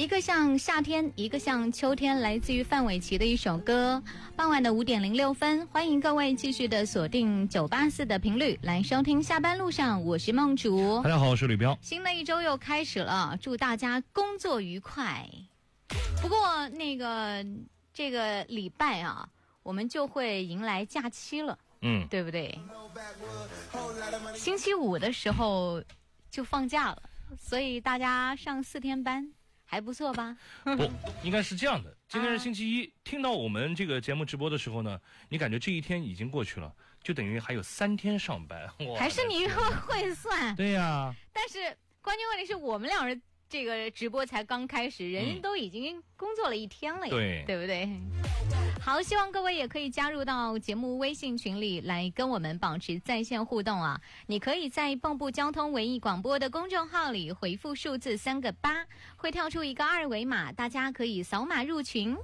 一个像夏天，一个像秋天，来自于范玮琪的一首歌。傍晚的5点06分，欢迎各位继续的锁定984的频率来收听下班路上，我是梦竹。 大家好，我是吕彪。 新的一周又开始了，祝大家工作愉快。不过这个礼拜啊，我们就会迎来假期了，对不对？星期五的时候就放假了，所以大家上4天班。还不错吧？ 不，应该是这样的。今天是星期一，听到我们这个节目直播的时候呢，你感觉这一天已经过去了，就等于还有3天上班。 还是你会算？ 对呀。但是关键问题是我们两人这个直播才刚开始，人都已经工作了1天了呀，对不对？好，希望各位也可以加入到节目微信群里来跟我们保持在线互动啊！你可以在蚌埠交通文艺广播的公众号里回复数字3个8，会跳出一个2维码，大家可以扫码入群。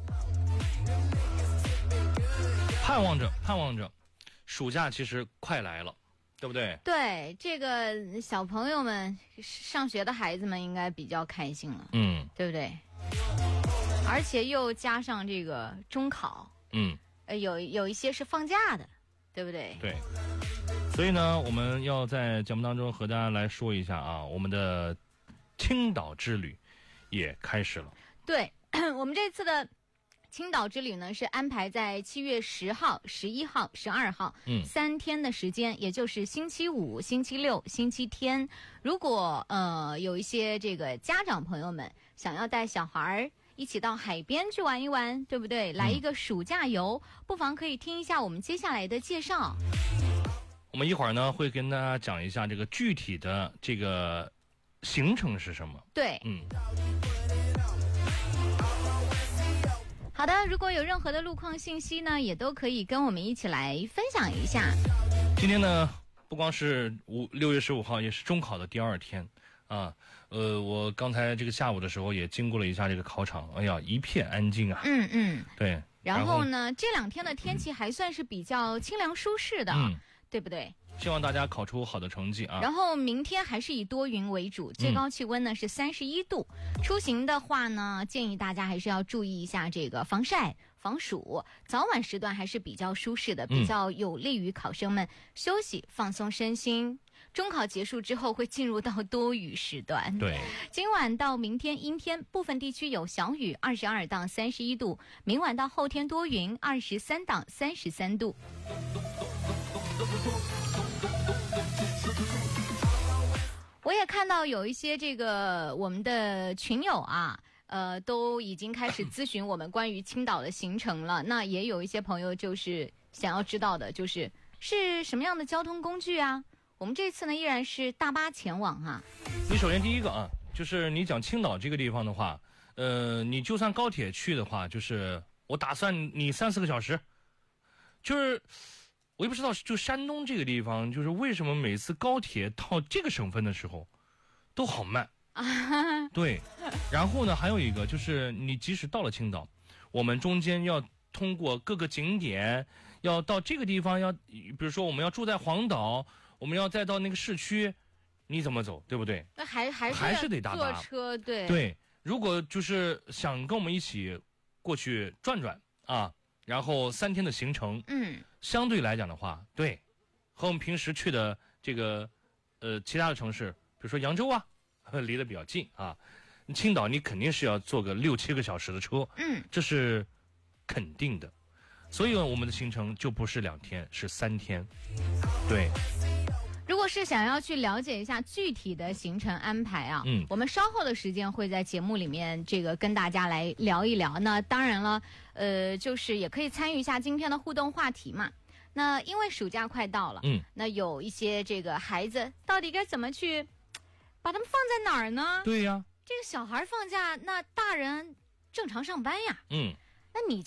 盼望着，暑假其实快来了，对不对？ 对，这个小朋友们上学的孩子们应该比较开心了，对不对？而且又加上这个中考，有一些是放假的，对不对？对。 所以呢，我们要在节目当中和大家来说一下啊，我们的青岛之旅也开始了。 对，我们这次的青岛之旅呢是安排在7月10号、11号、12号，3天的时间，也就是星期五、星期六、星期天。如果有一些这个家长朋友们想要带小孩一起到海边去玩一玩，对不对？来一个暑假游，不妨可以听一下我们接下来的介绍。 我们一会儿呢会跟大家讲一下这个具体的这个行程是什么。 对，好的，如果有任何的路况信息呢，也都可以跟我们一起来分享一下。 今天呢，不光是6月15号，也是中考的第2天。我刚才这个下午的时候也经过了一下这个考场，哎呀，一片安静啊。对。 然后呢，这2天的天气还算是比较清凉舒适的，对不对？ 希望大家考出好的成绩啊。 然后明天还是以多云为主，最高气温呢是31度。出行的话呢，建议大家还是要注意一下这个防晒、防暑。早晚时段还是比较舒适的，比较有利于考生们休息放松身心。中考结束之后会进入到多雨时段。 对， 今晚到明天阴天，部分地区有小雨，22到31度。明晚到后天多云，23到33度。我也看到有一些这个我们的群友啊，都已经开始咨询我们关于青岛的行程了。那也有一些朋友就是想要知道的，就是什么样的交通工具啊？我们这次呢依然是大巴前往啊。 你首先第一个啊，就是你讲青岛这个地方的话，你就算高铁去的话，就是我打算你3-4个小时，就是我也不知道，就山东这个地方，就是为什么每次高铁到这个省份的时候都好慢啊？对。然后呢，还有一个就是你即使到了青岛，我们中间要通过各个景点，要到这个地方，比如说我们要住在黄岛，我们要再到那个市区，你怎么走，对不对？ 那还是得搭坐车，对。 对，如果就是想跟我们一起过去转转啊，然后3天的行程，相对来讲的话，对，和我们平时去的这个其他的城市，比如说扬州啊，离得比较近啊。青岛你肯定是要坐个6-7个小时的车，这是肯定的。所以我们的行程就不是2天，是3天。对。 如果是想要去了解一下具体的行程安排啊，我们稍后的时间会在节目里面这个跟大家来聊一聊。那当然了，就是也可以参与一下今天的互动话题嘛。那因为暑假快到了，那有一些这个孩子到底该怎么去把他们放在哪儿呢？ 对呀， 这个小孩放假，那大人正常上班呀。那你